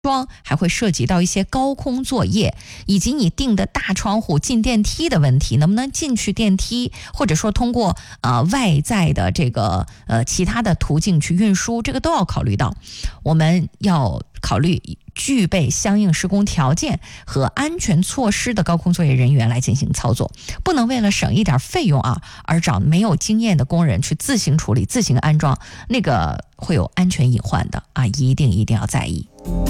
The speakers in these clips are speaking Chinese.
装还会涉及到一些高空作业，以及你订的大窗户进电梯的问题，能不能进去电梯，或者说通过外在的这个其他的途径去运输，这个都要考虑到。我们要考虑具备相应施工条件和安全措施的高空作业人员来进行操作，不能为了省一点费用而找没有经验的工人去自行处理、自行安装，那个会有安全隐患的一定要在意。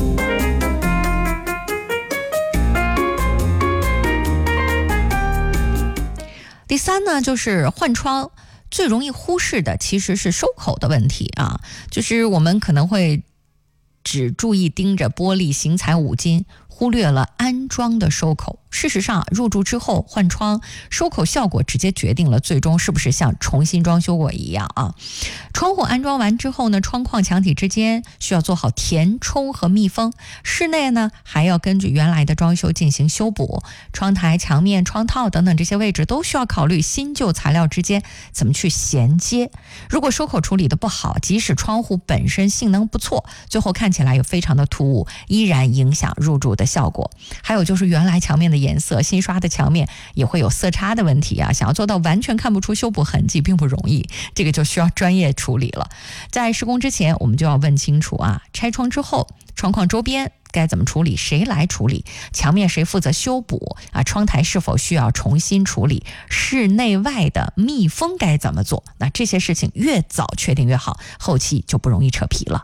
第三呢，就是换窗最容易忽视的其实是收口的问题就是我们可能会只注意盯着玻璃形材五金，忽略了安装的收口。事实上，入住之后换窗，收口效果直接决定了最终是不是像重新装修过一样窗户安装完之后呢，窗框墙体之间需要做好填充和密封，室内呢还要根据原来的装修进行修补，窗台、墙面、窗套等等这些位置都需要考虑新旧材料之间怎么去衔接。如果收口处理的不好，即使窗户本身性能不错，最后看起来又非常的突兀，依然影响入住的效果。还有就是原来墙面的颜色，新刷的墙面也会有色差的问题想要做到完全看不出修补痕迹并不容易，这个就需要专业处理了。在施工之前，我们就要问清楚拆窗之后窗框周边该怎么处理，谁来处理，墙面谁负责修补窗台是否需要重新处理，室内外的密封该怎么做，那这些事情越早确定越好，后期就不容易扯皮了。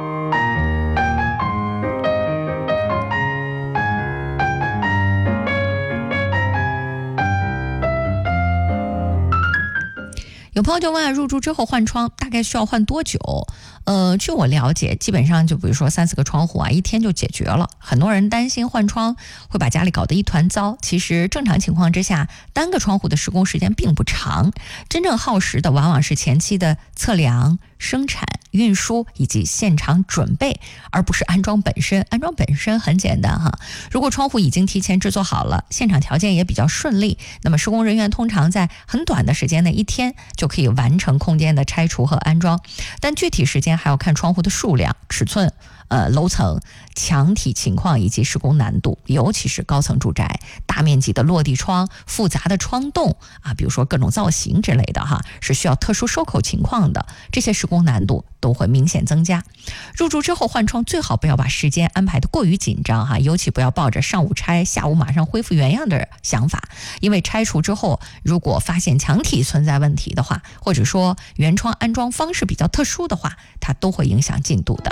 有朋友就问入住之后换窗大概需要换多久？据我了解，基本上就比如说3-4个窗户一天就解决了。很多人担心换窗会把家里搞得一团糟，其实正常情况之下，单个窗户的施工时间并不长，真正耗时的往往是前期的测量、生产、运输以及现场准备，而不是安装本身。安装本身很简单如果窗户已经提前制作好了，现场条件也比较顺利，那么施工人员通常在很短的时间内，1天就可以完成空间的拆除和安装。但具体时间还要看窗户的数量、尺寸、楼层、墙体情况以及施工难度，尤其是高层住宅，大面积的落地窗、复杂的窗洞比如说各种造型之类的是需要特殊收口情况的，这些施工难度都会明显增加。入住之后换窗最好不要把时间安排得过于紧张尤其不要抱着上午拆下午马上恢复原样的想法，因为拆除之后如果发现墙体存在问题的话，或者说原窗安装方式比较特殊的话，它都会影响进度的。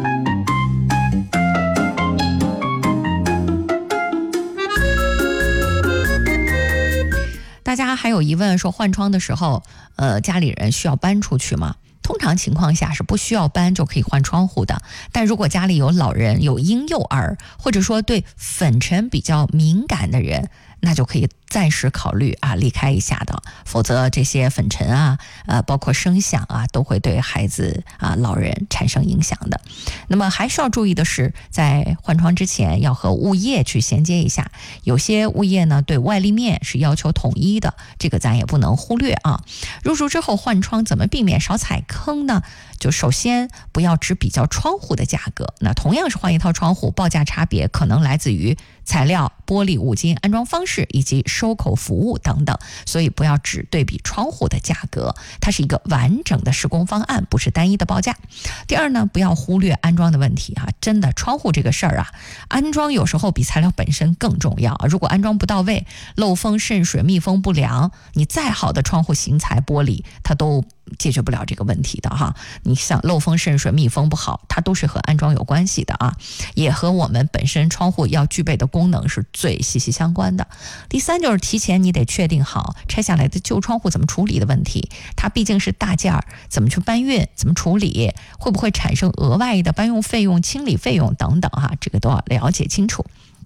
大家还有疑问说换窗的时候家里人需要搬出去吗？通常情况下是不需要搬就可以换窗户的，但如果家里有老人、有婴幼儿，或者说对粉尘比较敏感的人，那就可以暂时考虑离开一下的，否则这些粉尘包括声响都会对孩子老人产生影响的。那么还需要注意的是，在换窗之前要和物业去衔接一下，有些物业呢对外立面是要求统一的，这个咱也不能忽略入住之后换窗怎么避免少踩坑呢？就首先不要只比较窗户的价格，那同样是换一套窗户，报价差别可能来自于材料、玻璃、五金、安装方式以及收口服务等等，所以不要只对比窗户的价格，它是一个完整的施工方案，不是单一的报价。第二呢，不要忽略安装的问题真的窗户这个事儿安装有时候比材料本身更重要如果安装不到位，漏风渗水、密封不良，你再好的窗户型材玻璃它都解决不了这个问题的你像漏风渗水、密封不好，它都是和安装有关系的也和我们本身窗户要具备的功能是最息息相关的。第三就是提前你得确定好拆下来的旧窗户怎么处理的问题，它毕竟是大件儿，怎么去搬运、怎么处理，会不会产生额外的搬运费用、清理费用等等这个都要了解清楚。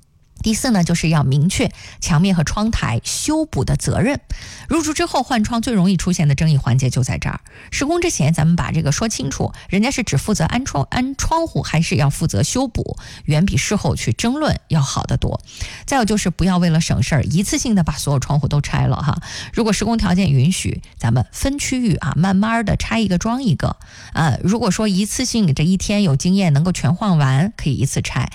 第四呢，就是要明确墙面和窗台修补的责任。入住之后换窗最容易出现的争议环节就在这儿。施工之前咱们把这个说清楚，人家是只负责安窗户，还是要负责修补，远比事后去争论要好得多。再有就是不要为了省事儿，一次性的把所有窗户都拆了哈。如果施工条件允许，咱们分区域慢慢的拆一个装一个。如果说一次性这一天有经验能够全换完，可以一次拆。